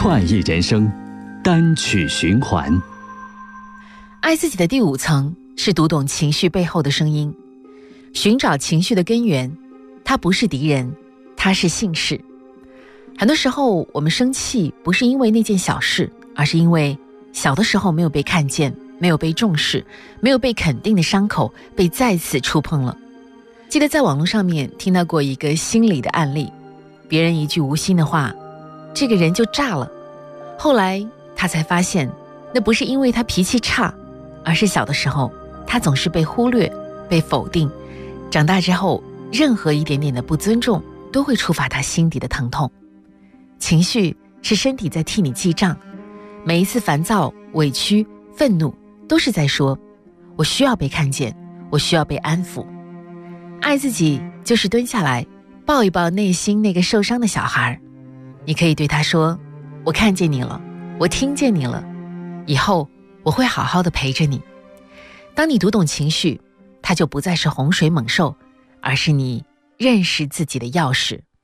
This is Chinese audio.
创意人生，单曲循环。 爱自己的第5层是读懂情绪背后的声音，寻找情绪的根源，它不是敌人，它是信使。很多时候我们生气不是因为那件小事，而是因为小的时候没有被看见，没有被重视，没有被肯定的伤口被再次触碰了。记得在网络上面听到过一个心理的案例，别人一句无心的话，这个人就炸了。后来他才发现，那不是因为他脾气差，而是小的时候他总是被忽略，被否定。长大之后，任何一点点的不尊重都会触发他心底的疼痛。情绪是身体在替你记账，每一次烦躁、委屈、愤怒都是在说，我需要被看见，我需要被安抚。爱自己就是蹲下来抱一抱内心那个受伤的小孩，你可以对他说，我看见你了，我听见你了，以后我会好好的陪着你。当你读懂情绪，它就不再是洪水猛兽，而是你认识自己的钥匙。